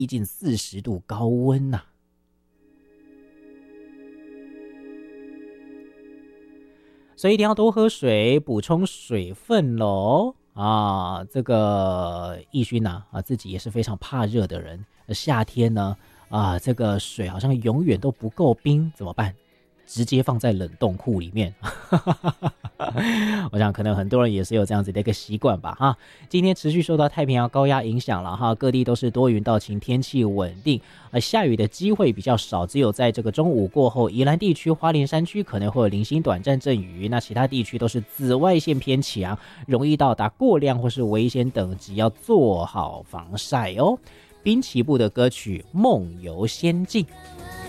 逼近40度高温呐。所以一定要多喝水，补充水分咯。这个奕勋自己也是非常怕热的人，夏天呢这个水好像永远都不够冰，怎么办？直接放在冷冻库里面。我想可能很多人也是有这样子的一个习惯吧哈。今天持续受到太平洋高压影响了哈，各地都是多云到晴，天气稳定，下雨的机会比较少，只有在这个中午过后，宜兰地区、花莲山区可能会有零星短暂阵雨，那其他地区都是紫外线偏强，容易到达过量或是危险等级，要做好防晒哦。滨崎步的歌曲《梦游仙境》。